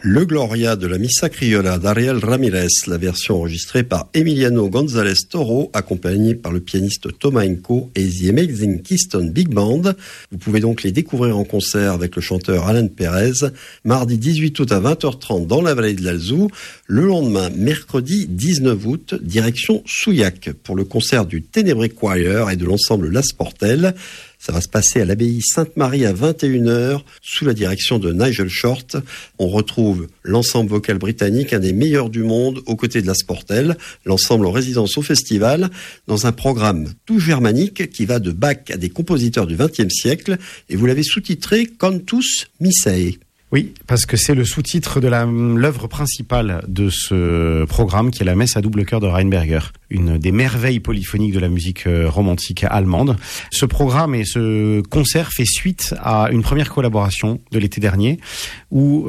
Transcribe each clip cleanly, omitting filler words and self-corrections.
Le Gloria de la Missa Criolla d'Ariel Ramirez, la version enregistrée par Emiliano González Toro, accompagné par le pianiste Tomaenko et The Amazing Keystone Big Band. Vous pouvez donc les découvrir en concert avec le chanteur Alan Perez, mardi 18 août à 20h30 dans la vallée de l'Alzou. Le lendemain, mercredi 19 août, direction Souillac pour le concert du Ténébré Choir et de l'ensemble La Sportelle. Ça va se passer à l'abbaye Sainte-Marie à 21h, sous la direction de Nigel Short. On retrouve l'ensemble vocal britannique, un des meilleurs du monde, aux côtés de La Sportelle, l'ensemble en résidence au festival, dans un programme tout germanique qui va de Bach à des compositeurs du XXe siècle, et vous l'avez sous-titré « Cantus Missae ». Oui, parce que c'est le sous-titre de l'œuvre principale de ce programme, qui est la messe à double chœur de Rheinberger, une des merveilles polyphoniques de la musique romantique allemande. Ce programme et ce concert fait suite à une première collaboration de l'été dernier, où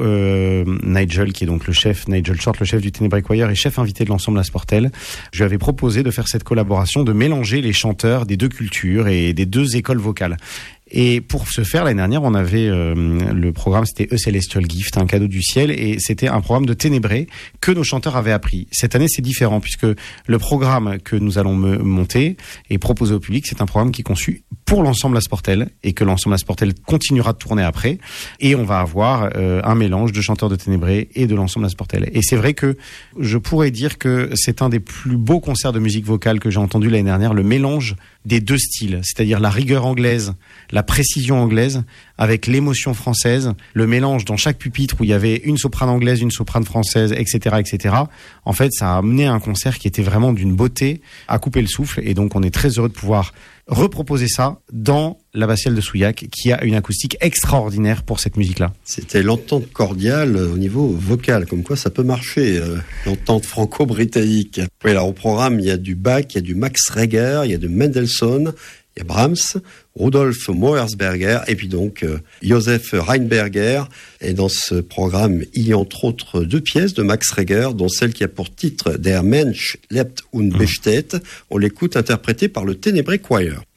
Nigel, qui est donc Nigel Short, le chef du Ténébré Choir et chef invité de l'ensemble La Sportelle, je lui avais proposé de faire cette collaboration, de mélanger les chanteurs des deux cultures et des deux écoles vocales. Et pour ce faire, l'année dernière, on avait le programme, c'était A Celestial Gift, un cadeau du ciel, et c'était un programme de Ténébré que nos chanteurs avaient appris. Cette année, c'est différent, puisque le programme que nous allons monter et proposer au public, c'est un programme qui est conçu pour l'ensemble La Sportelle, et que l'ensemble La Sportelle continuera de tourner après, et on va avoir un mélange de chanteurs de Ténébré et de l'ensemble La Sportelle. Et c'est vrai que je pourrais dire que c'est un des plus beaux concerts de musique vocale que j'ai entendu l'année dernière, le mélange des deux styles, c'est-à-dire la rigueur anglaise, la précision anglaise, avec l'émotion française, le mélange dans chaque pupitre où il y avait une soprane anglaise, une soprane française, etc., etc. En fait, ça a amené un concert qui était vraiment d'une beauté à couper le souffle, et donc on est très heureux de pouvoir reproposer ça dans l'abbatiale de Souillac, qui a une acoustique extraordinaire pour cette musique-là. C'était l'entente cordiale au niveau vocal, comme quoi ça peut marcher, l'entente franco-britannique. Oui, alors au programme, il y a du Bach, il y a du Max Reger, il y a du Mendelssohn, il y a Brahms, Rudolf Meuersberger et puis donc Joseph Rheinberger. Et dans ce programme, il y a entre autres deux pièces de Max Reger, dont celle qui a pour titre Der Mensch lebt und besteht. On l'écoute interprétée par le Ténébré Choir.